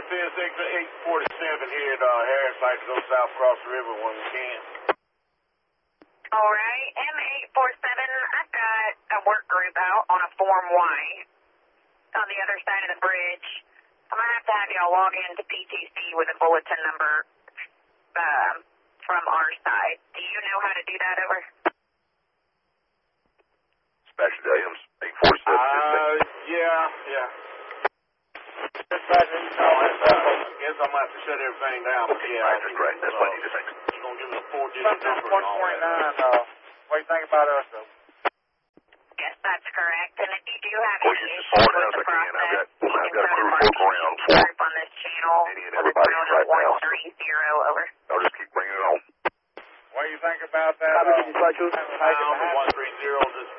CSX 847 here at Harris. Like to go south across the river when we can. All right, M847, I've got a work group out on a Form Y on the other side of the bridge. I'm going to have y'all log into PTC with a bulletin number from our side. Do you know how to do that, over? Dispatcher Williams, 847. Yeah. Dispatcher, I guess I'm going to have to shut everything down. But yeah, That's right. That's what I need to think. You're going to give us a 4-digit number and all that. What do you think about us, though? Yes, that's correct. And if you do have Well, any you issues just with the process, you can I've got go a to crew our folk around PTC group on this channel. Any and everybody right now. 130, over. I'll just keep bringing it on. What do you think about that? Dispatcher. On the 130 just...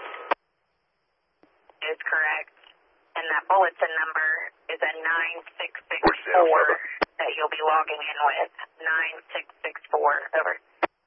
Is correct. And that bulletin number is a 9664 that you'll be logging in with. 9664, over.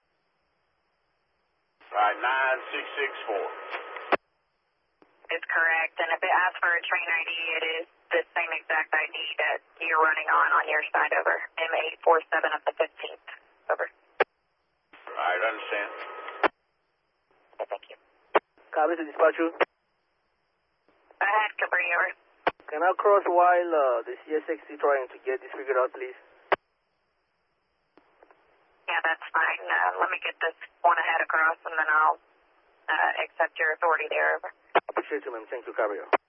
Right, 9664. Is correct. And if it asks for a train ID, it is the same exact ID that you're running on your side, over. M847 of the 15th, over. Right, understand. Okay, thank you. Copy to dispatcher. Go ahead, Cabri, over. Can I cross while the CSX is trying to get this figured out, please? Yeah, that's fine. Let me get this one ahead across, and then I'll accept your authority there, over. Appreciate you, ma'am. Thank you, Cabrio.